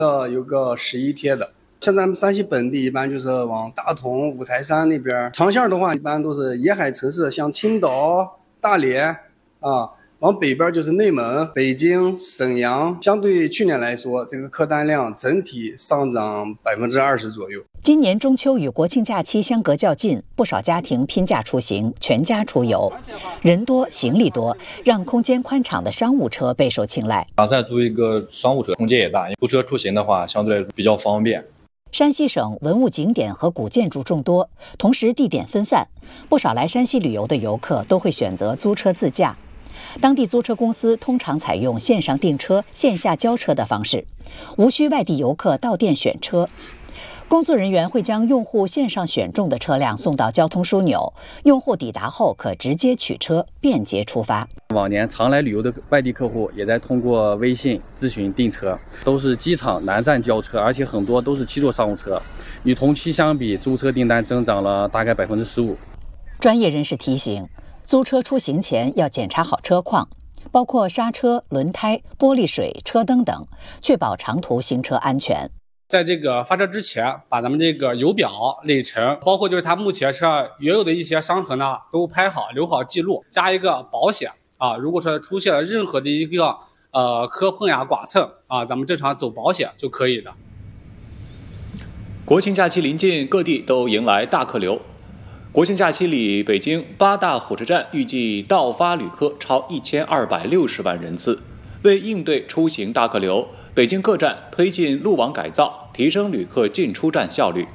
有个11天的。像咱们山西本地一般就是往大同、五台山那边，长线的话一般都是沿海城市，像青岛、大连啊。往北边就是内蒙、北京、沈阳，相对去年来说，这个客单量整体上涨20%左右。 今年中秋与国庆假期相隔较近，不少家庭拼假出行，全家出游，人多行李多，让空间宽敞的商务车备受青睐。 打算租一个商务车，空间也大，租车出行的话相对来说比较方便。 山西省文物景点和古建筑众多，同时地点分散，不少来山西旅游的游客都会选择租车自驾。当地租车公司通常采用线上订车、线下交车的方式，无需外地游客到店选车。工作人员会将用户线上选中的车辆送到交通枢纽，用户抵达后可直接取车，便捷出发。 往年常来旅游的外地客户也在通过微信咨询订车，都是机场南站交车，而且很多都是7座商务车，与同期相比，租车订单增长了大概15%。 专业人士提醒，租车出行前要检查好车况，包括刹车、轮胎、玻璃水、车灯等，确保长途行车安全。 在这个发车之前，把咱们这个油表、里程，包括就是它目前车上原有的一些伤痕呢，都拍好，留好记录，加一个保险啊。如果说出现了任何的一个磕碰呀、剐蹭啊，咱们正常走保险就可以的。 国庆假期临近，各地都迎来大客流。国庆假期里，北京8大火车站预计到发旅客超1260万人次。为应对出行大客流，北京各站推进路网改造，提升旅客进出站效率。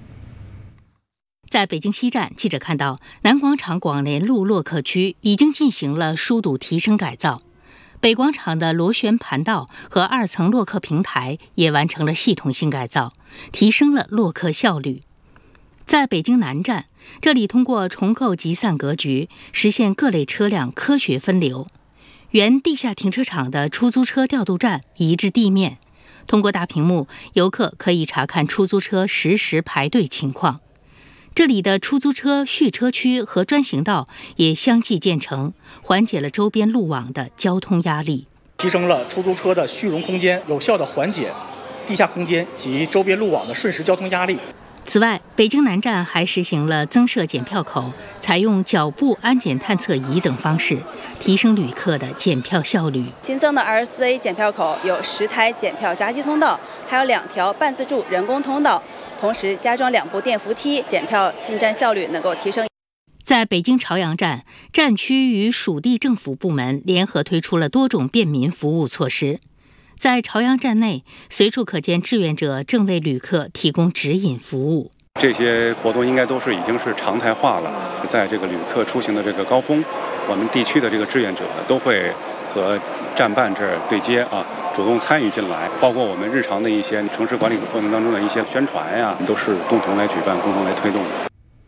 在北京西站，记者看到南广场广联路洛客区已经进行了疏堵提升改造，北广场的螺旋盘道和2层洛客平台也完成了系统性改造，提升了洛客效率。在北京南站，这里通过重构集散格局，实现各类车辆科学分流。原地下停车场的出租车调度站移至地面，通过大屏幕，游客可以查看出租车实时排队情况。这里的出租车续车区和专行道也相继建成，缓解了周边路网的交通压力， 提升了出租车的续容空间，有效地缓解地下空间及周边路网的瞬时交通压力。 此外，北京南站还实行了增设检票口，采用脚步安检探测仪等方式，提升旅客的检票效率。 新增的24A 检票口有10台检票闸机通道，还有2条半自助人工通道，同时加装2部电扶梯，检票进站效率能够提升。 在北京朝阳站，站区与属地政府部门联合推出了多种便民服务措施。在朝阳站内，随处可见志愿者正为旅客提供指引服务。 这些活动应该都已经是常态化了。在这个旅客出行的这个高峰，我们地区的这个志愿者都会和站办这儿对接啊，主动参与进来。包括我们日常的一些城市管理过程当中的一些宣传呀，都是共同来举办、共同来推动的。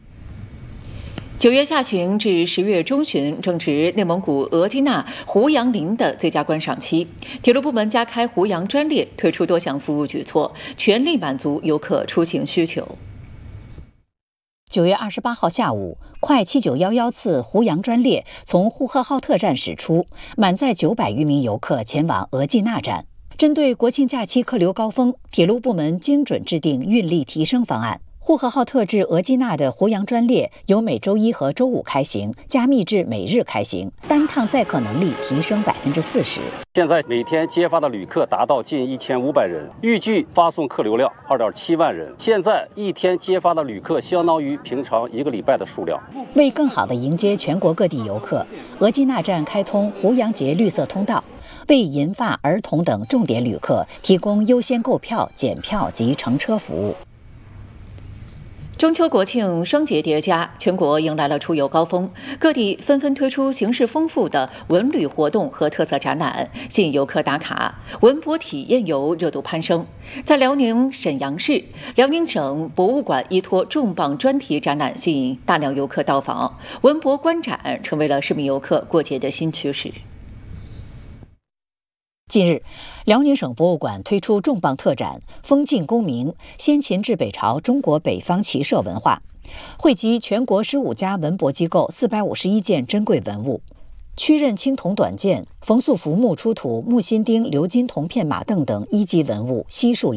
9月下旬至10月中旬正值内蒙古额济纳胡杨林的最佳观赏期，铁路部门加开胡杨专列，推出多项服务举措，全力满足游客出行需求。 9月28号下午，快7911次胡杨专列从呼和浩特站驶出，满载900余名游客前往额济纳站。针对国庆假期客流高峰，铁路部门精准制定运力提升方案。呼和浩特至额济纳的胡杨专列由每周1和周5开行，加密至每日开行，单趟载客能力提升40%。 现在每天接发的旅客达到近1500人，预计发送客流量2.7万人。现在一天接发的旅客相当于平常1个礼拜的数量。 为更好地迎接全国各地游客，额济纳站开通胡杨节绿色通道，为银发、儿童等重点旅客提供优先购票、检票及乘车服务。 中秋国庆双节叠加，全国迎来了出游高峰，各地纷纷推出形式丰富的文旅活动和特色展览，吸引游客打卡。文博体验游热度攀升。在辽宁沈阳市，辽宁省博物馆依托重磅专题展览，吸引大量游客到访，文博观展成为了市民游客过节的新趋势。 近日，辽宁省博物馆推出重磅特展《封晋功名：先秦至北朝中国北方骑射文化》，汇集全国15家文博机构451件珍贵文物。 曲刃青铜短剑、冯素浮木出土木心钉鎏金铜片马镫等一级文物悉数